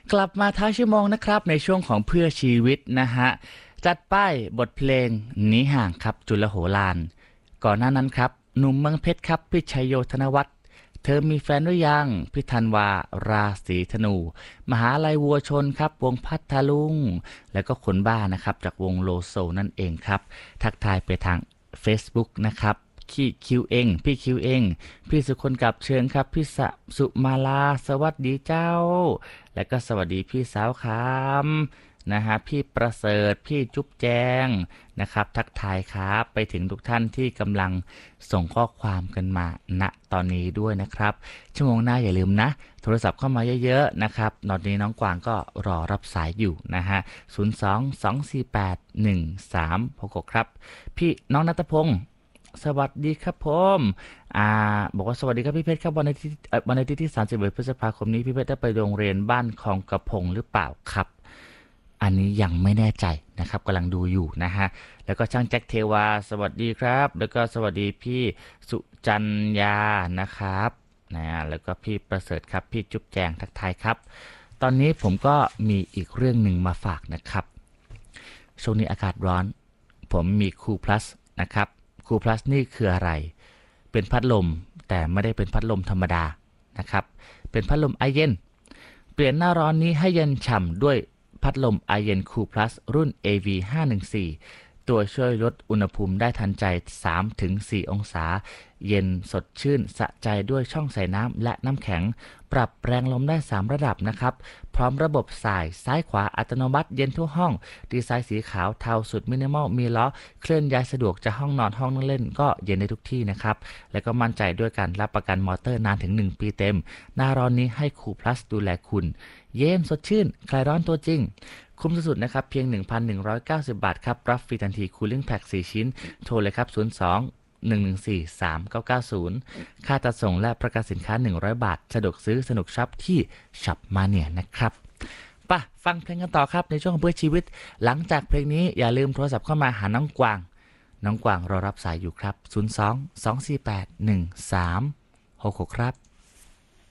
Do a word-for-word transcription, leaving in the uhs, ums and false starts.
กลับมาท้ายชั่วโมงนะครับในช่วงของเพื่อชีวิตนะฮะจัดป้ายบทเพลงหนีห่างครับจุลโหฬารก่อนหน้านั้นครับหนุ่มเมืองเพชรครับพี่ชัยโยธนวัฒน์เธอมีแฟนหรือยังพี่ธันวาราศีธนูมหาลัยวัวชนครับวงพัทลุงแล้วก็คนบ้านะครับจากวงโลโซนั่นเองครับทักทายไปทาง Facebook นะครับพี่คิวเองพี่คิวเองพี่สุคนกับเชิญครับพี่สุมาลาสวัสดีเจ้าและก็สวัสดีพี่สาวคำนะฮะพี่ประเสริฐพี่จุ๊บแจงนะครับทักทายครับไปถึงทุกท่านที่กำลังส่งข้อความกันมาณตอนนี้ด้วยนะครับชั่วโมงหน้าอย่าลืมนะโทรศัพท์เข้ามาเยอะๆนะครับตอนนี้น้องกวางก็รอรับสายอยู่นะฮะศูนย์ สอง สอง สี่ แปด หนึ่ง สาม หก หกครับพี่น้องณัฐพงศ์สวัสดีครับผมอ่าบอกว่าสวัสดีครับพี่เพชรครับวันอาทิตย์วันอาทิตย์ที่สามสิบเอ็ดพฤษภาคมนี้พี่เพชรได้ไปโรงเรียนบ้านคลองกระพงหรือเปล่าครับอันนี้ยังไม่แน่ใจนะครับกำลังดูอยู่นะฮะแล้วก็ช่างแจ็คเทวาสวัสดีครับแล้วก็สวัสดีพี่สุจัญญานะครับนะแล้วก็พี่ประเสริฐครับพี่จุ๊บแจงทักทายครับตอนนี้ผมก็มีอีกเรื่องหนึ่งมาฝากนะครับช่วงนี้อากาศร้อนผมมีคูลพลัสนะครับคูลพลัสนี่คืออะไรเป็นพัดลมแต่ไม่ได้เป็นพัดลมธรรมดานะครับเป็นพัดลมไอเย็นเปลี่ยนหน้าร้อนนี้ให้เย็นฉ่ำด้วยพัดลมไอเย็นคูลพลัสรุ่น เอ วี ห้าหนึ่งสี่ ตัวช่วยลดอุณหภูมิได้ทันใจ สามถึงสี่ องศาเย็นสดชื่นสะใจด้วยช่องใส่น้ำและน้ำแข็งปรับแรงลมได้สามระดับนะครับพร้อมระบบสายซ้ายขวาอัตโนมัติเย็นทั่วห้องดีไซน์สีขาวเทาสุดมินิมอลมีล้อเคลื่อนย้ายสะดวกจะห้องนอนห้องนั่งเล่นก็เย็นได้ทุกที่นะครับแล้วก็มั่นใจด้วยการรับประกันมอเตอร์นานถึงหนึ่งปีเต็มหน้าร้อนนี้ให้คูลพลัสดูแลคุณเย็นสดชื่นคลายร้อนตัวจริงคุ้มสุดๆนะครับเพียง หนึ่งพันหนึ่งร้อยเก้าสิบ บาทครับรับฟรีทันทีคูลิ่งแพ็กสี่ชิ้นโทรเลยครับศูนย์ สอง หนึ่ง หนึ่ง สี่ สาม เก้า เก้า ศูนย์ค่าจัดส่งและประกันสินค้าหนึ่งร้อยบาทสะดวกซื้อสนุกช็อปที่ช็อปมาเนียนะครับป่ะฟังเพลงกันต่อครับในช่วงเพื่อชีวิตหลังจากเพลงนี้อย่าลืมโทรศัพท์เข้ามาหาน้องกวางน้องกวางรอรับสายอยู่ครับศูนย์ สอง สอง สี่ แปด หนึ่ง สาม หก หกครับ